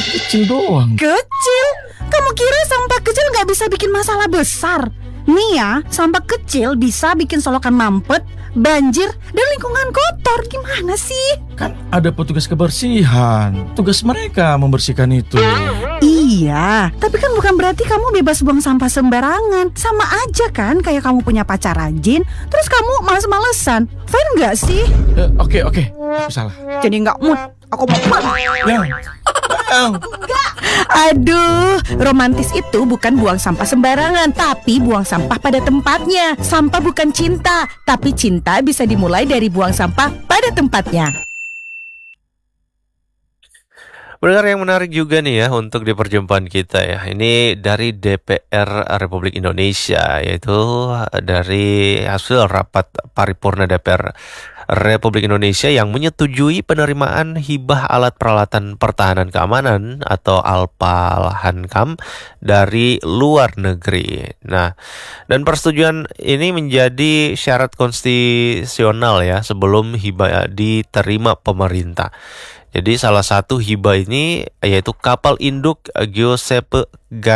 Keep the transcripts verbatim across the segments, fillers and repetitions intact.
kecil doang. Kecil? Kamu kira sampah kecil nggak bisa bikin masalah besar? Nih ya, sampah kecil bisa bikin solokan mampet, banjir, dan lingkungan kotor. Gimana sih? Kan ada petugas kebersihan. Tugas mereka membersihkan itu. Iya, tapi kan bukan berarti kamu bebas buang sampah sembarangan. Sama aja kan kayak kamu punya pacar rajin, terus kamu males-malesan. Fine nggak sih? Eh, Oke, oke. Aku salah. Jadi nggak mood. Aku mau Yang. Yang. Aduh, romantis itu bukan buang sampah sembarangan, tapi buang sampah pada tempatnya. Sampah bukan cinta, tapi cinta bisa dimulai dari buang sampah pada tempatnya. Pendengar yang menarik juga nih ya untuk di perjumpaan kita ya. Ini dari D P R Republik Indonesia, yaitu dari hasil rapat paripurna D P R Republik Indonesia yang menyetujui penerimaan hibah alat peralatan pertahanan keamanan atau Alpalhankam dari luar negeri. Nah, dan persetujuan ini menjadi syarat konstitusional ya sebelum hibah diterima pemerintah. Jadi salah satu hibah ini yaitu kapal induk Giuseppe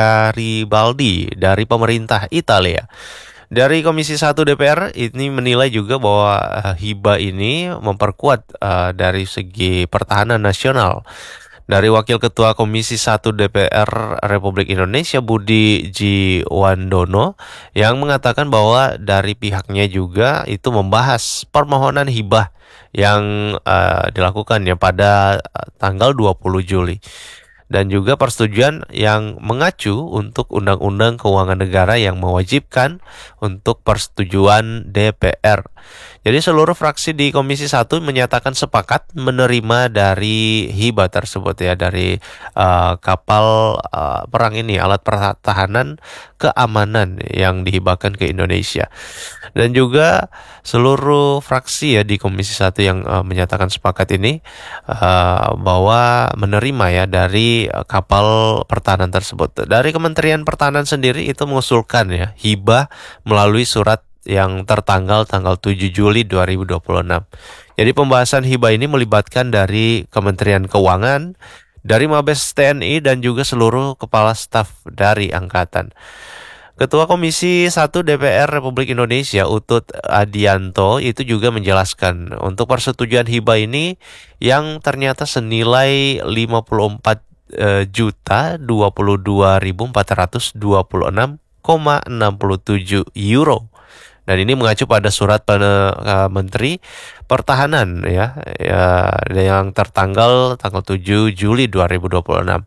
Garibaldi dari pemerintah Italia. Dari Komisi satu D P R ini menilai juga bahwa uh, hibah ini memperkuat uh, dari segi pertahanan nasional. Dari Wakil Ketua Komisi satu D P R Republik Indonesia Budi Jiwandono yang mengatakan bahwa dari pihaknya juga itu membahas permohonan hibah yang uh, dilakukannya pada uh, tanggal dua puluh Juli. Dan juga persetujuan yang mengacu untuk Undang-Undang Keuangan Negara yang mewajibkan untuk persetujuan D P R. Jadi seluruh fraksi di Komisi satu menyatakan sepakat menerima dari hibah tersebut ya, dari uh, kapal uh, perang ini, alat pertahanan keamanan yang dihibahkan ke Indonesia. Dan juga seluruh fraksi ya di Komisi satu yang uh, menyatakan sepakat ini uh, bahwa menerima ya dari kapal pertahanan tersebut. Dari Kementerian Pertahanan sendiri itu mengusulkan ya hibah melalui surat yang tertanggal tanggal tujuh Juli dua ribu dua puluh enam. Jadi pembahasan hibah ini melibatkan dari Kementerian Keuangan, dari Mabes T N I dan juga seluruh kepala staf dari angkatan. Ketua Komisi satu D P R Republik Indonesia Utut Adianto itu juga menjelaskan untuk persetujuan hibah ini yang ternyata senilai lima puluh empat juta dua puluh dua ribu empat ratus dua puluh enam koma enam tujuh euro. Dan ini mengacu pada surat pen, uh, Menteri Pertahanan ya, ya yang tertanggal tanggal tujuh Juli dua ribu dua puluh enam.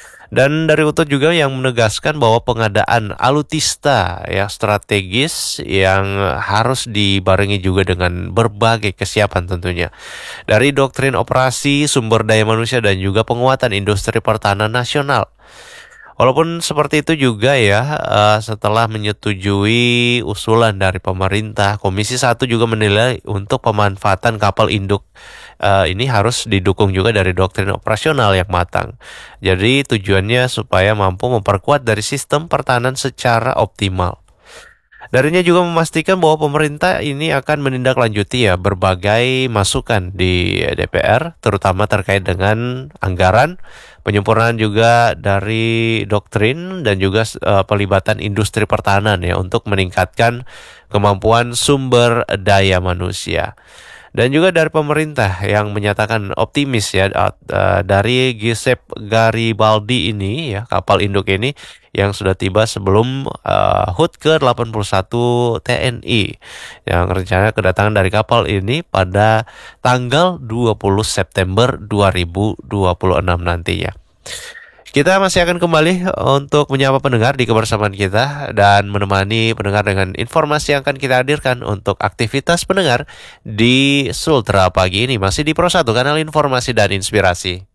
Dan dari Utut juga yang menegaskan bahwa pengadaan alutsista ya strategis yang harus dibarengi juga dengan berbagai kesiapan tentunya. Dari doktrin operasi, sumber daya manusia dan juga penguatan industri pertahanan nasional. Walaupun seperti itu juga ya, uh, setelah menyetujui usulan dari pemerintah, Komisi satu juga menilai untuk pemanfaatan kapal induk uh, ini harus didukung juga dari doktrin operasional yang matang. Jadi tujuannya supaya mampu memperkuat dari sistem pertahanan secara optimal. Darinya juga memastikan bahwa pemerintah ini akan menindaklanjuti ya berbagai masukan di D P R, terutama terkait dengan anggaran, penyempurnaan juga dari doktrin dan juga uh, pelibatan industri pertahanan ya untuk meningkatkan kemampuan sumber daya manusia. Dan juga dari pemerintah yang menyatakan optimis ya uh, dari Giuseppe Garibaldi ini ya, kapal induk ini yang sudah tiba sebelum uh, H U T ke delapan puluh satu T N I yang rencana kedatangan dari kapal ini pada tanggal dua puluh September dua ribu dua puluh enam nantinya. Kita masih akan kembali untuk menyapa pendengar di kebersamaan kita dan menemani pendengar dengan informasi yang akan kita hadirkan untuk aktivitas pendengar di Sultra pagi ini. Masih di Pro satu, kanal informasi dan inspirasi.